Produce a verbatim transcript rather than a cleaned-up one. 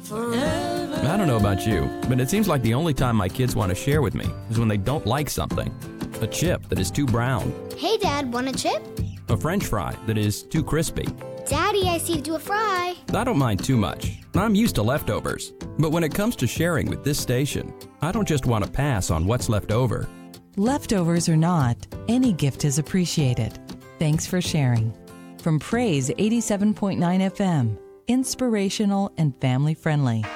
forever. I don't know about you, but it seems like the only time my kids want to share with me is when they don't like something. A chip that is too brown. Hey, Dad, want a chip? A French fry that is too crispy. Daddy, I see you do a fry. I don't mind too much. I'm used to leftovers. But when it comes to sharing with this station, I don't just want to pass on what's left over. Leftovers or not, any gift is appreciated. Thanks for sharing. From Praise eighty-seven point nine F M, inspirational and family friendly.